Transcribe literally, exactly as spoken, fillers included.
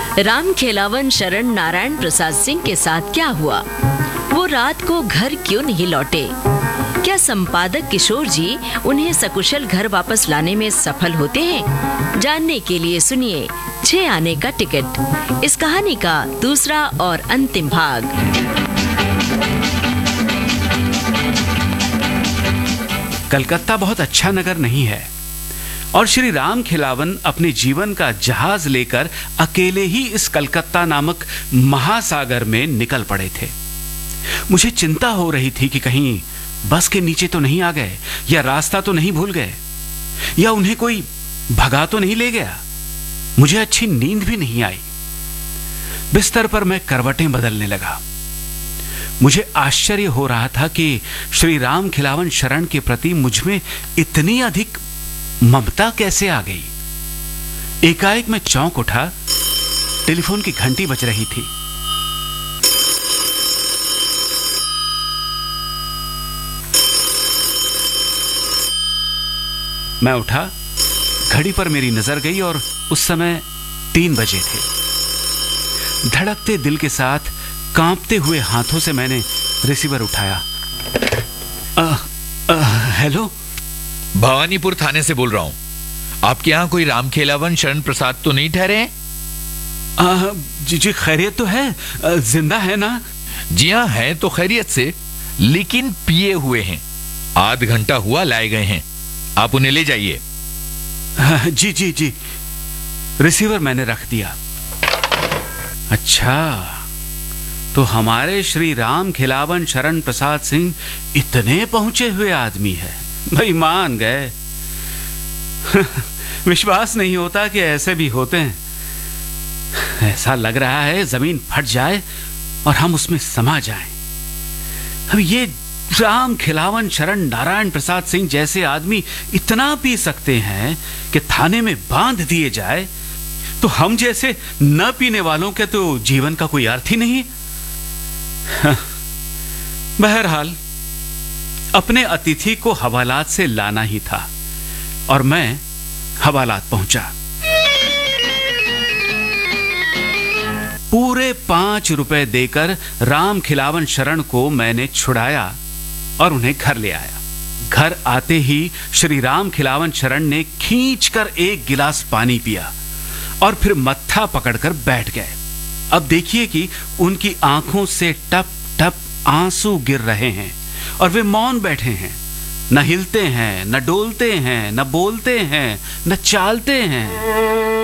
राम खेलावन शरण नारायण प्रसाद सिंह के साथ क्या हुआ? वो रात को घर क्यों नहीं लौटे? क्या संपादक किशोर जी उन्हें सकुशल घर वापस लाने में सफल होते हैं? जानने के लिए सुनिए छह आने का टिकट, इस कहानी का दूसरा और अंतिम भाग। कलकत्ता बहुत अच्छा नगर नहीं है और श्री राम खिलावन अपने जीवन का जहाज लेकर अकेले ही इस कलकत्ता नामक महासागर में निकल पड़े थे। मुझे चिंता हो रही थी कि कहीं बस के नीचे तो नहीं आ गए, या रास्ता तो नहीं भूल गए, या उन्हें कोई भगा तो नहीं ले गया। मुझे अच्छी नींद भी नहीं आई। बिस्तर पर मैं करवटें बदलने लगा। मुझे आश्चर्य हो रहा था कि श्री राम खिलावन शरण के प्रति मुझमें इतनी अधिक ममता कैसे आ गई। एकाएक मैं चौंक उठा। टेलीफोन की घंटी बज रही थी। मैं उठा, घड़ी पर मेरी नजर गई और उस समय तीन बजे थे। धड़कते दिल के साथ कांपते हुए हाथों से मैंने रिसीवर उठाया। आ, आ, हेलो, भवानीपुर थाने से बोल रहा हूं। आपके यहाँ कोई राम खेलावन शरण प्रसाद तो नहीं ठहरे हैं? आ, जी जी खैरियत तो है, आ, जिंदा है ना? जी हाँ, है तो खैरियत से, लेकिन पिए हुए हैं। आध घंटा हुआ लाए गए हैं। आप उन्हें ले जाइए। जी जी जी। रिसीवर मैंने रख दिया। अच्छा, तो हमारे श्री राम खिलावन शरण प्रसाद सिंह इतने पहुंचे हुए आदमी है। भाई मान गए। विश्वास नहीं होता कि ऐसे भी होते हैं। ऐसा लग रहा है जमीन फट जाए और हम उसमें समा जाएं। अब ये राम खिलावन शरण नारायण प्रसाद सिंह जैसे आदमी इतना पी सकते हैं कि थाने में बांध दिए जाए, तो हम जैसे न पीने वालों के तो जीवन का कोई अर्थ ही नहीं। बहरहाल अपने अतिथि को हवालात से लाना ही था और मैं हवालात पहुंचा। पूरे पांच रुपए देकर राम खिलावन शरण को मैंने छुड़ाया और उन्हें घर ले आया। घर आते ही श्री राम खिलावन शरण ने खींचकर एक गिलास पानी पिया और फिर मत्था पकड़कर बैठ गए। अब देखिए कि उनकी आंखों से टप टप आंसू गिर रहे हैं और वे मौन बैठे हैं। न हिलते हैं, न डोलते हैं, न बोलते हैं, न चालते हैं।